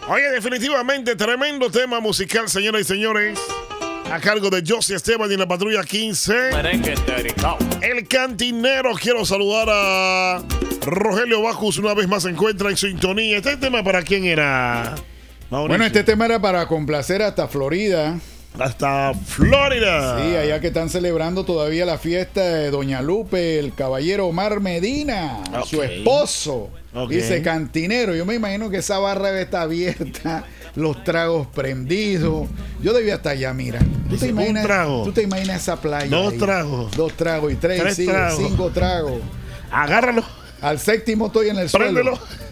Oye, definitivamente tremendo tema musical, señoras y señores. A cargo de Josie Esteban y la Patrulla 15. El Cantinero. Quiero saludar a Rogelio Bajos. Una vez más se encuentra en sintonía. ¿Este tema para quién era, Mauricio? Bueno, este tema era para complacer hasta Florida. Hasta Florida. Sí, allá que están celebrando todavía la fiesta de Doña Lupe, el caballero Omar Medina, su esposo. Dice Cantinero. Yo me imagino que esa barra debe estar abierta, los tragos prendidos. Yo debía estar allá, mira. ¿Tú te imaginas esa playa? Dos tragos y tres tragos. 5 tragos. Agárralo. Al séptimo estoy en el Préndelo. suelo.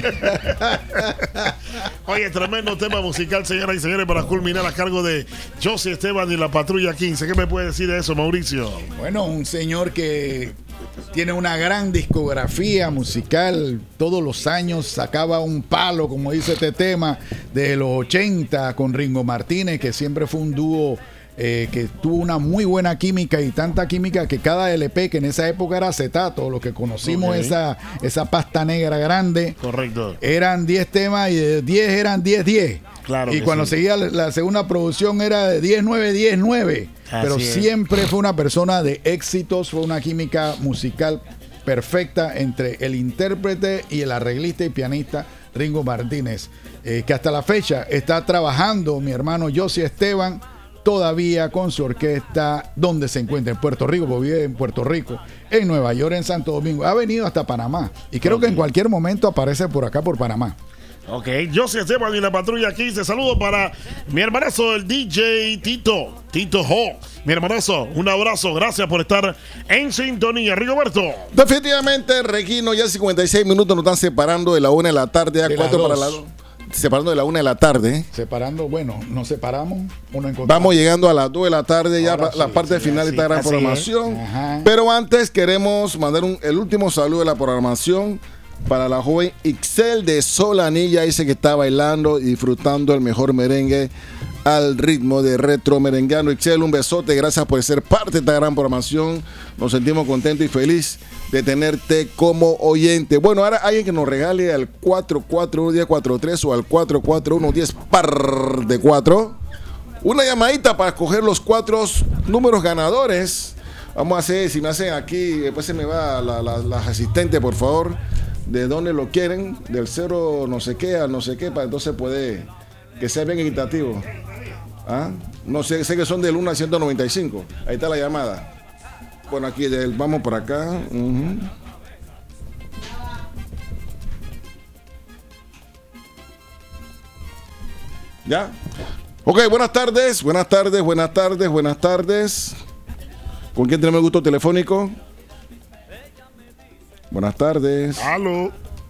Oye, tremendo tema musical, señoras y señores, para culminar a cargo de Josie Esteban y la Patrulla 15. ¿Qué me puede decir de eso, Mauricio? Bueno, un señor que tiene una gran discografía musical. Todos los años sacaba un palo, como dice este tema, de los 80 con Ringo Martínez, que siempre fue un dúo que tuvo una muy buena química, y tanta química que cada LP, que en esa época era acetato, lo que conocimos, esa pasta negra grande. Correcto. Eran 10 temas y de 10 eran 10. Claro. Y cuando seguía la segunda producción era de 10-9. Pero siempre fue una persona de éxitos, fue una química musical perfecta entre el intérprete y el arreglista y pianista Ringo Martínez, que hasta la fecha está trabajando mi hermano Josie Esteban todavía con su orquesta, donde se encuentra en Puerto Rico, porque vive en Puerto Rico, en Nueva York, en Santo Domingo. Ha venido hasta Panamá y creo que en cualquier momento aparece por acá, por Panamá. Ok, Josie Esteban y la Patrulla 15. Saludo para mi hermanazo, el DJ Tito Ho. Mi hermanazo, un abrazo, gracias por estar en sintonía. Rigoberto. Definitivamente, Regino, ya 56 minutos nos están separando de la 1 de la tarde a 4 para la 2. Separando de la 1 de la tarde. Separando, bueno, nos separamos, uno encontramos. Vamos llegando a las 2 de la tarde, ya la parte final de esta gran programación. Pero antes queremos mandar el último saludo de la programación para la joven Ixel de Solanilla. Dice que está bailando y disfrutando el mejor merengue al ritmo de Retro Merengueando. Ixel, un besote, gracias por ser parte de esta gran programación. Nos sentimos contentos y felices de tenerte como oyente. Bueno, ahora alguien que nos regale al 441-1043 o al 441-10 una llamadita para escoger los 4 números ganadores. Vamos a hacer, si me hacen aquí, después se me va la asistente, por favor, de dónde lo quieren, del 0 no sé qué al no sé qué, para entonces puede que sea bien equitativo. ¿Ah? No sé, sé que son del 1 al 195. Ahí está la llamada. Bueno, aquí vamos por acá. ¿Ya? Ok, buenas tardes. ¿Con quién tenemos el gusto telefónico? Buenas tardes. Aló.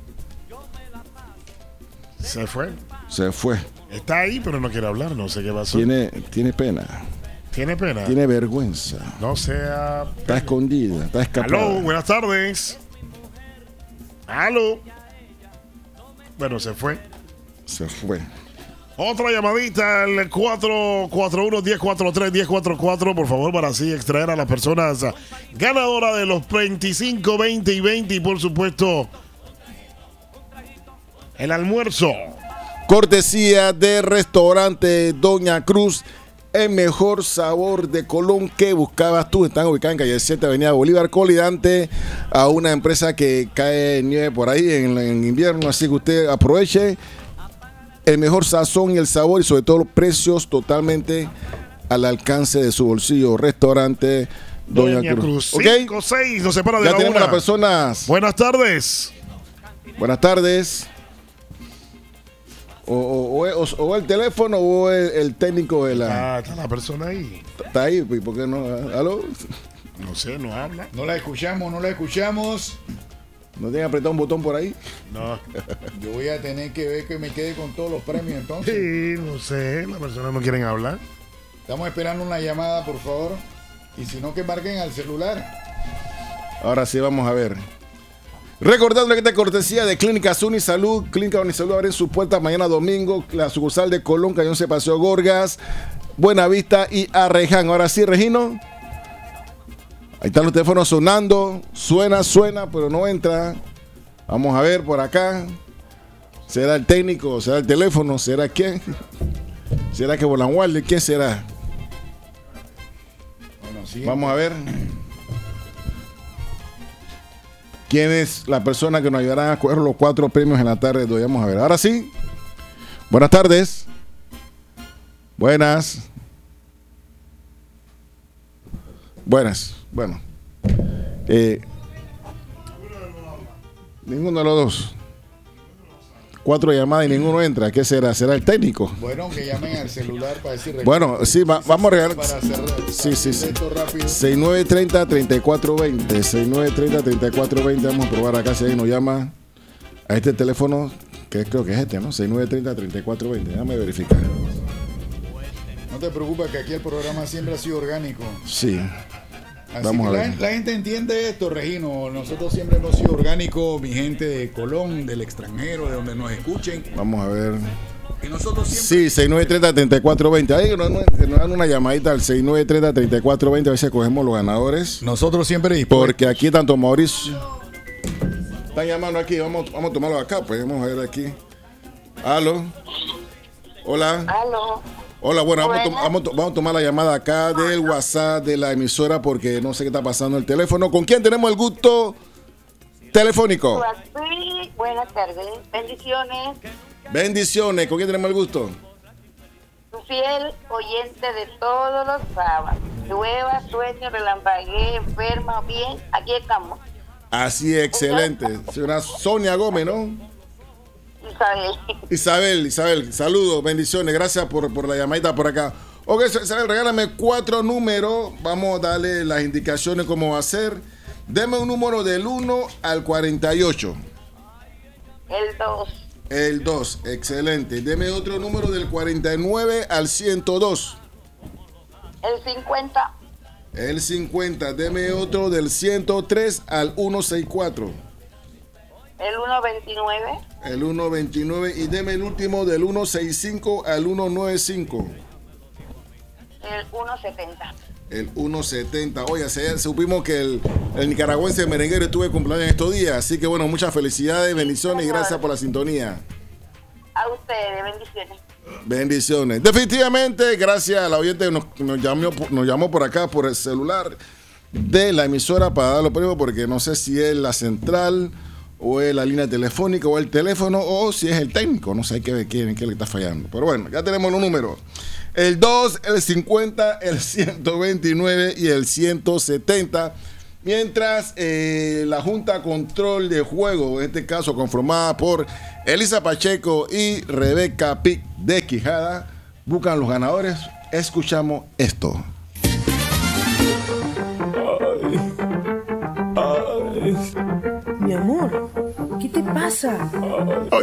Se fue. Está ahí, pero no quiere hablar. No sé qué pasó. Tiene pena. ¿Tiene pena? Tiene vergüenza. No sea... Está escondida, está escapada. Aló, buenas tardes. Aló. Bueno, se fue. Otra llamadita, el 441-1043-1044, por favor, para así extraer a las personas ganadoras de los 25, 20 y 20. Y por supuesto, el almuerzo. Cortesía de restaurante Doña Cruz. El mejor sabor de Colón que buscabas tú. Están ubicados en calle 7, avenida Bolívar, colindante a una empresa que cae nieve por ahí en invierno. Así que usted aproveche el mejor sazón y el sabor, y sobre todo los precios totalmente al alcance de su bolsillo. Restaurante Doña Cruz. 5-6, nos separa de ya la tenemos una. las personas. Buenas tardes. O el teléfono o el técnico de la... Está la persona ahí. Está ahí, ¿por qué no? ¿Aló? No sé, no habla. No la escuchamos. ¿No tiene apretado un botón por ahí? No. Yo voy a tener que ver que me quede con todos los premios entonces. Sí, no sé, las personas no quieren hablar. Estamos esperando una llamada, por favor. Y si no, que marquen al celular. Ahora sí, vamos a ver. Recordando que esta cortesía de Clínica Unisalud. Clínica Unisalud abre sus puertas mañana domingo. La sucursal de Colón, Cañón se Paseo Gorgas, Buenavista y Arreján. Ahora sí, Regino. Ahí están los teléfonos sonando. Suena, pero no entra. Vamos a ver por acá. ¿Será el técnico? ¿Será el teléfono? ¿Será quién? ¿Será que Bolan Walde? ¿Quién será? Bueno, sí. Vamos a ver. ¿Quién es la persona que nos ayudará a coger los 4 premios en la tarde? Vamos a ver. Ahora sí. Buenas tardes. Buenas. Buenas. Bueno. Ninguno de los dos. 4 llamadas y ninguno entra. ¿Qué será? ¿Será el técnico? Bueno, que llamen al celular para decir. Bueno, sí, vamos a regalar. Sí. 6930-3420. 6930-3420. Vamos a probar acá si alguien nos llama a este teléfono, que creo que es este, ¿no? 6930-3420. Déjame verificar. No te preocupes, que aquí el programa siempre ha sido orgánico. Sí. Así vamos a ver. La gente entiende esto, Regino. Nosotros siempre hemos sido orgánicos, mi gente de Colón, del extranjero, de donde nos escuchen. Vamos a ver. Y nosotros siempre. Sí, 6930-3420. Ahí que nos dan una llamadita al 6930-3420. A ver si cogemos los ganadores. Nosotros siempre dispuestos. Porque aquí tanto Mauricio. Están llamando aquí. Vamos a tomarlo acá. Pues vamos a ver aquí. Aló. Hola. Aló. Hola, bueno, vamos a tomar la llamada acá del WhatsApp de la emisora porque no sé qué está pasando en el teléfono. ¿Con quién tenemos el gusto telefónico? Sí, buenas tardes. Bendiciones. Bendiciones. ¿Con quién tenemos el gusto? Tu fiel oyente de todos los sábados. Llueva, sueño, relampaguee, enferma, bien. Aquí estamos. Así, excelente. Señora Sonia Gómez, ¿no? Isabel, saludos, bendiciones, gracias por la llamadita por acá. Ok, Isabel, regálame 4 números, vamos a darle las indicaciones cómo va a ser. Deme un número del 1 al 48. El 2. El 2, excelente. Deme otro número del 49 al 102. El 50. El 50, deme otro del 103 al 164. El 129. El 129 y deme el último del 165 al 195. El 170. El 170. Oye, supimos que el nicaragüense merenguero estuvo de cumpleaños en estos días. Así que bueno, muchas felicidades, bendiciones y gracias por la sintonía. A ustedes, bendiciones. Bendiciones. Definitivamente, gracias a la oyente que nos llamó por acá por el celular de la emisora para dar los premios, porque no sé si es la central o es la línea telefónica o el teléfono o si es el técnico, no sé qué le está fallando, pero bueno, ya tenemos los números: el 2, el 50, el 129 y el 170, mientras la Junta Control de Juego, en este caso conformada por Elisa Pacheco y Rebeca Pic de Quijada, buscan los ganadores. Escuchamos esto. Mi amor, ¿qué te pasa? Ay,